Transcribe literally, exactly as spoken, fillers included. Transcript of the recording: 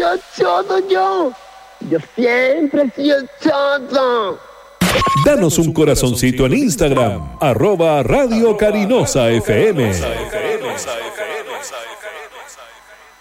sido choto yo. Yo siempre he sido choto. Danos un corazoncito en Instagram, arroba Radio Carinosa F M.